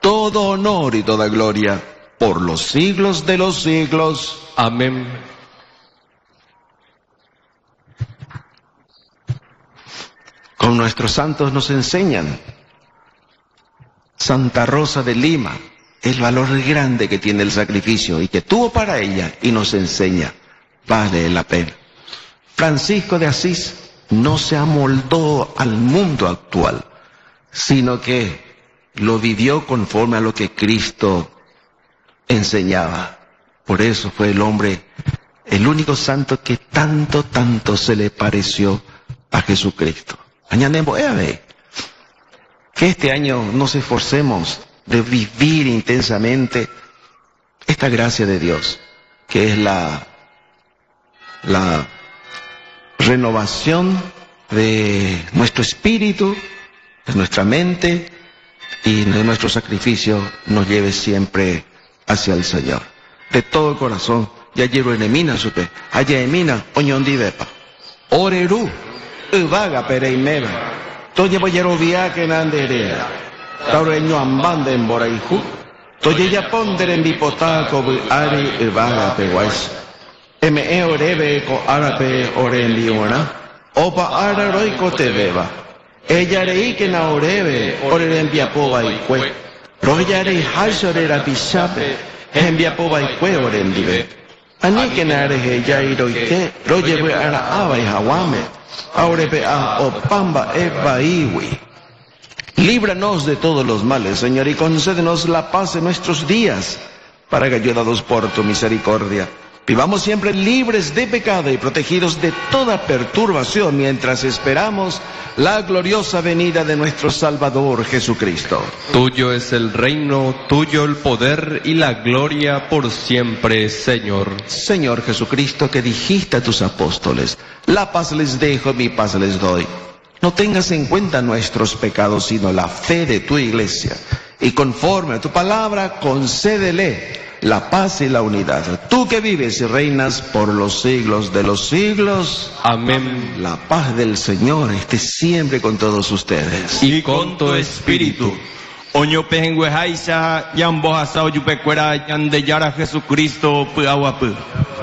todo honor y toda gloria, por los siglos de los siglos. Amén. Con nuestros santos nos enseñan. Santa Rosa de Lima, el valor grande que tiene el sacrificio y que tuvo para ella, y nos enseña, vale la pena. Francisco de Asís no se amoldó al mundo actual, sino que lo vivió conforme a lo que Cristo enseñaba. Por eso fue el hombre, el único santo que tanto se le pareció a Jesucristo. Que este año nos esforcemos de vivir intensamente esta gracia de Dios, que es la renovación de nuestro espíritu, de nuestra mente, y de nuestro sacrificio nos lleve siempre hacia el Señor. De todo corazón, ya llevo enemina supe, haya emina, oñondivepa. Oreru, uvaga pereimeva, toye boyero viaje nanderea, taureño ambande en boraiju, toye ya ponder en bipotaco, ari uvaga peguais. Me orebe ko arape orendiona, opa araroico te beba. Ella rei que na orebe, orembia poba y cue. Roya rei halsorera pisape, envia poba y cue orendive. Ani que na reje ya iroite, roye ara aba y hawame, aurebe a opamba eba iwi. Líbranos de todos los males, Señor, y concédenos la paz en nuestros días, para que ayudados por tu misericordia vivamos siempre libres de pecado y protegidos de toda perturbación mientras esperamos la gloriosa venida de nuestro Salvador Jesucristo. Tuyo es el reino, tuyo el poder y la gloria por siempre, Señor. Señor Jesucristo, que dijiste a tus apóstoles, la paz les dejo, mi paz les doy. No tengas en cuenta nuestros pecados, sino la fe de tu iglesia. Y conforme a tu palabra, concédele la paz y la unidad. Tú que vives y reinas por los siglos de los siglos. Amén. La paz del Señor esté siempre con todos ustedes. Y con tu espíritu. Oño pejenguejaisa, yambo hasao yupecuera, yandeyara Jesucristo, puahuapu.